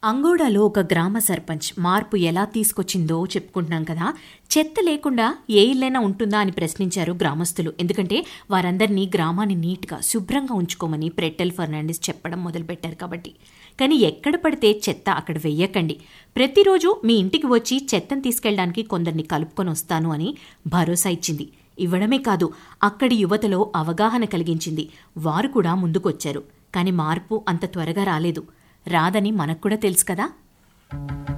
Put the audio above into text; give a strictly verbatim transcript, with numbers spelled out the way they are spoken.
అంగోడాలో ఒక గ్రామ సర్పంచ్ మార్పు ఎలా తీసుకొచ్చిందో చెప్పుకుంటున్నాం కదా. చెత్త లేకుండా ఏ ఇల్లైనా ఉంటుందా అని ప్రశ్నించారు గ్రామస్తులు. ఎందుకంటే వారందరినీ గ్రామాన్ని నీట్గా శుభ్రంగా ఉంచుకోమని ప్రెట్టెల్ ఫెర్నాండిస్ చెప్పడం మొదలుపెట్టారు కాబట్టి. కానీ ఎక్కడ పడితే చెత్త అక్కడ వెయ్యకండి, ప్రతిరోజు మీ ఇంటికి వచ్చి చెత్తను తీసుకెళ్లడానికి కొందరిని కలుపుకొని వస్తాను అని భరోసా ఇచ్చింది. ఇవ్వడమే కాదు, అక్కడి యువతలో అవగాహన కలిగించింది. వారు కూడా ముందుకొచ్చారు. కానీ మార్పు అంత త్వరగా రాలేదు. రాదని మనకు కూడా తెలుసు కదా.